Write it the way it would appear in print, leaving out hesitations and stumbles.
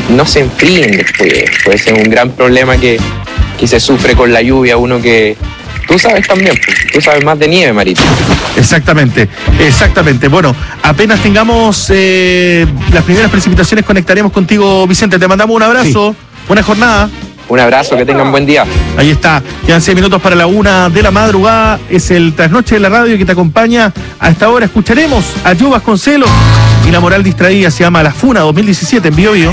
no se enfríen después. Puede ser un gran problema que se sufre con la lluvia, uno que... Tú sabes también, tú sabes más de nieve, Marito. Exactamente. Bueno, apenas tengamos las primeras precipitaciones, conectaremos contigo, Vicente. Te mandamos un abrazo, sí. Buena jornada. Un abrazo, que tengan buen día. Ahí está, quedan 6 minutos para la 1 de la madrugada. Es el Trasnoche de la Radio que te acompaña a esta hora. Escucharemos a Joe Vasconcelos y La Moral Distraída, se llama La Funa 2017 en Bio Bio.